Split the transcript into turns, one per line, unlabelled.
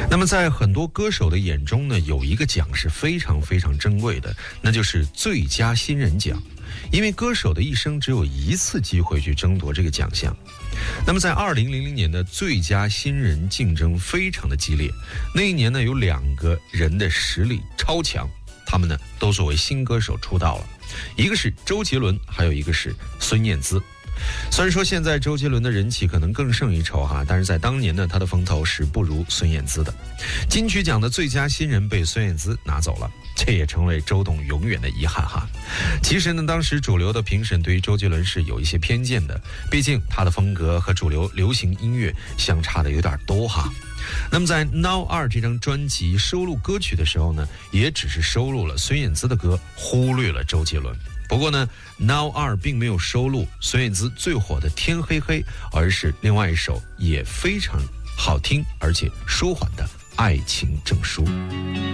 那么在很多歌手的眼中呢，有一个奖是非常非常珍贵的，那就是最佳新人奖。因为歌手的一生只有一次机会去争夺这个奖项。那么在2000年的最佳新人竞争非常的激烈，那一年呢有2个人的实力超强，他们呢都作为新歌手出道了，一个是周杰伦，还有一个是孙燕姿。虽然说现在周杰伦的人气可能更胜一筹哈，但是在当年呢，他的风头是不如孙燕姿的。金曲奖的最佳新人被孙燕姿拿走了，这也成为周董永远的遗憾哈。其实呢，当时主流的评审对于周杰伦是有一些偏见的，毕竟他的风格和主流流行音乐相差的有点多哈。那么在 Now 2这张专辑收录歌曲的时候呢，也只是收录了孙燕姿的歌，忽略了周杰伦。不过呢 Now 2并没有收录孙燕姿最火的天黑黑，而是另外一首也非常好听而且舒缓的爱情证书。